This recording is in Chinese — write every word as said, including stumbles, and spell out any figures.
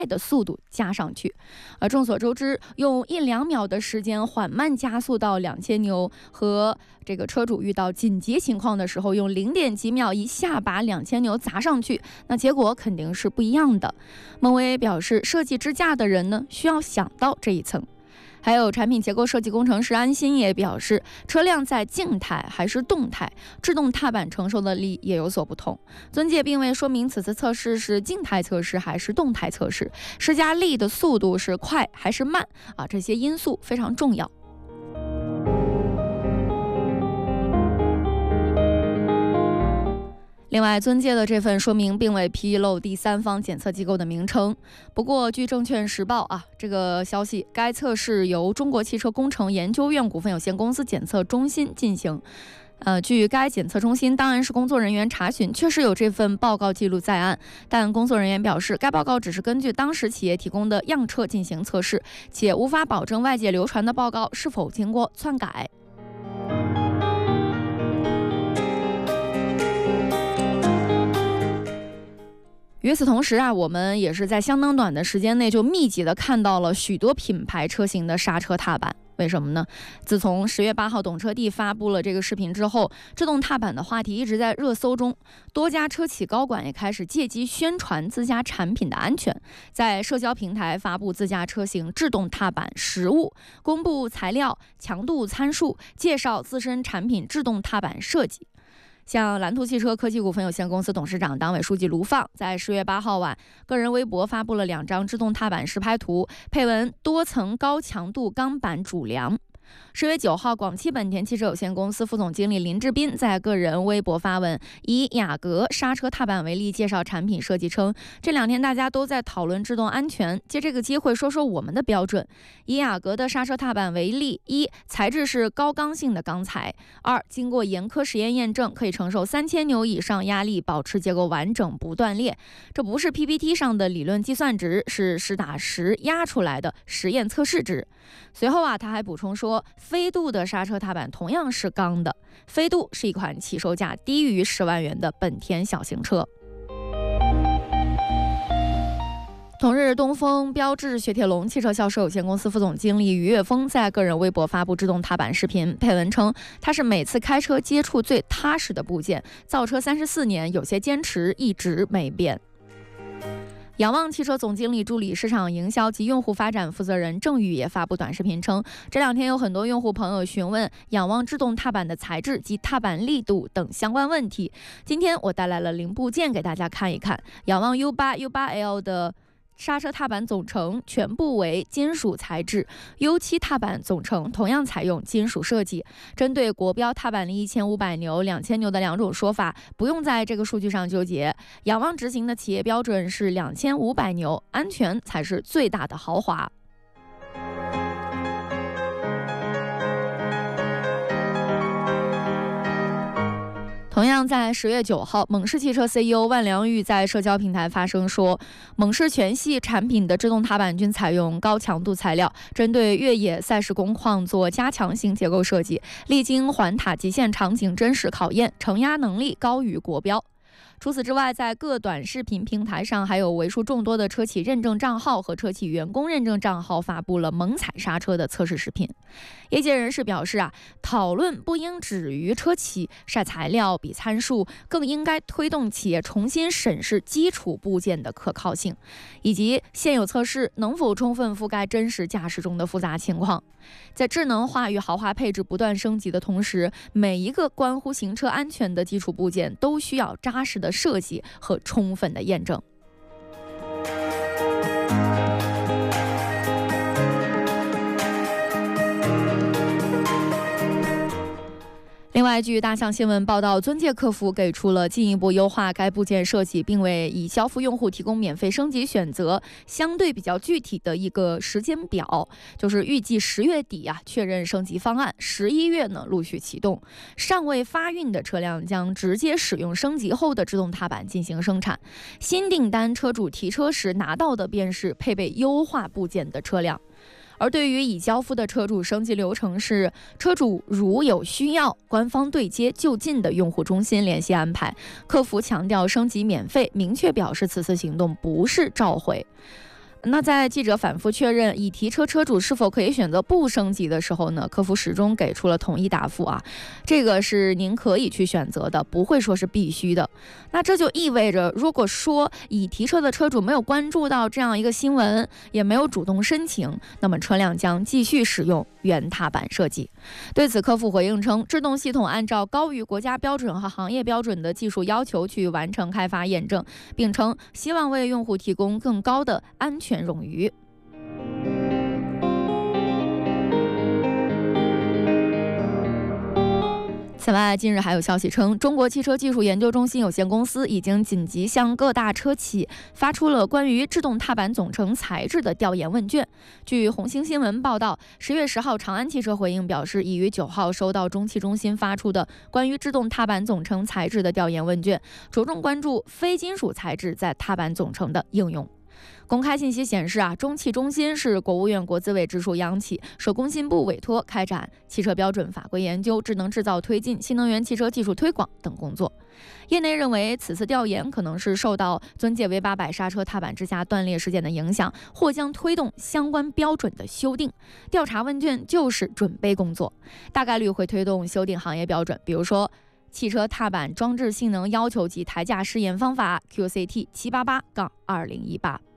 的速度加上去。而众所周知，用一两秒的时间缓慢加速到两千牛，和这个车主遇到紧急情况的时候，用零点几秒一下把两千牛砸上去，那结果肯定是不一样的。孟威表示，设计支架的人呢，需要想到这一层。还有产品结构设计工程师安心也表示，车辆在静态还是动态，制动踏板承受的力也有所不同。尊界并未说明此次测试是静态测试还是动态测试，施加力的速度是快还是慢啊，这些因素非常重要。另外，尊界的这份说明并未披露第三方检测机构的名称。不过，据证券时报啊这个消息，该测试由中国汽车工程研究院股份有限公司检测中心进行。呃，据该检测中心档案室工作人员查询，确实有这份报告记录在案，但工作人员表示，该报告只是根据当时企业提供的样车进行测试，且无法保证外界流传的报告是否经过篡改。与此同时啊，我们也是在相当短的时间内就密集的看到了许多品牌车型的刹车踏板。为什么呢？自从十月八号懂车帝发布了这个视频之后，制动踏板的话题一直在热搜中，多家车企高管也开始借机宣传自家产品的安全，在社交平台发布自家车型制动踏板实物，公布材料、强度参数，介绍自身产品制动踏板设计。像蓝图汽车科技股份有限公司董事长、党委书记卢放在十月八号晚个人微博发布了两张制动踏板实拍图，配文多层高强度钢板主梁。十月九号，广汽本田汽车有限公司副总经理林志斌在个人微博发文，以雅阁刹车踏板为例，介绍产品设计称，这两天大家都在讨论制动安全，借这个机会说说我们的标准。以雅阁的刹车踏板为例，一、材质是高刚性的钢材；二、经过严苛实验验证，可以承受三千牛以上压力，保持结构完整不断裂。这不是 P P T 上的理论计算值，是实打实压出来的实验测试值。随后啊，他还补充说，飞度的刹车踏板同样是钢的。飞度是一款起售价低于十万元的本田小型车。同日，东风标致雪铁龙汽车销售有限公司副总经理于岳峰在个人微博发布制动踏板视频，配文称，它是每次开车接触最踏实的部件，造车三十四年，有些坚持一直没变。仰望汽车总经理助理市场营销及用户发展负责人郑宇也发布短视频称，这两天有很多用户朋友询问仰望制动踏板的材质及踏板力度等相关问题。今天我带来了零部件给大家看一看。仰望 U 八 U 八 L 的刹车踏板总成全部为金属材质 ，U 七 踏板总成同样采用金属设计。针对国标踏板力一千五百牛、两千牛的两种说法，不用在这个数据上纠结。仰望执行的企业标准是两千五百牛，安全才是最大的豪华。同样在十月九号，猛士汽车 C E O 万良玉在社交平台发声说，猛士全系产品的制动踏板均采用高强度材料，针对越野赛事工况做加强性结构设计，历经环塔极限场景真实考验，承压能力高于国标。除此之外，在各短视频平台上，还有为数众多的车企认证账号和车企员工认证账号发布了猛踩刹车的测试视频。业界人士表示啊，讨论不应止于车企晒材料、比参数，更应该推动企业重新审视基础部件的可靠性，以及现有测试能否充分覆盖真实驾驶中的复杂情况。在智能化与豪华配置不断升级的同时，每一个关乎行车安全的基础部件都需要扎实的设计和充分的验证。另外，据大象新闻报道，尊界客服给出了进一步优化该部件设计，并为已交付用户提供免费升级选择，相对比较具体的一个时间表，就是预计十月底啊确认升级方案，十一月呢陆续启动。尚未发运的车辆将直接使用升级后的制动踏板进行生产。新订单车主提车时拿到的便是配备优化部件的车辆。而对于已交付的车主，升级流程是车主如有需要，官方对接就近的用户中心联系安排。客服强调升级免费，明确表示此次行动不是召回。 那在记者反复确认已提车车主是否可以选择不升级的时候呢，客服始终给出了统一答复啊，这个是您可以去选择的，不会说是必须的。那这就意味着，如果说已提车的车主没有关注到这样一个新闻，也没有主动申请，那么车辆将继续使用原踏板设计。对此，客服回应称，制动系统按照高于国家标准和行业标准的技术要求去完成开发验证，并称希望为用户提供更高的安全冗余。此外，近日还有消息称，中国汽车技术研究中心有限公司已经紧急向各大车企发出了关于制动踏板总成材质的调研问卷。据红星新闻报道，十月十号，长安汽车回应表示，已于九号收到中汽中心发出的关于制动踏板总成材质的调研问卷，着重关注非金属材质在踏板总成的应用。公开信息显示啊，中汽中心是国务院国资委直属央企，受工信部委托开展汽车标准法规研究、智能制造推进、新能源汽车技术推广等工作。业内认为，此次调研可能是受到尊界 V 八百刹车踏板支架断裂事件的影响，或将推动相关标准的修订。调查问卷就是准备工作，大概率会推动修订行业标准，比如说汽车踏板装置性能要求及台架试验方法 Q C T 七八八杠二零一八。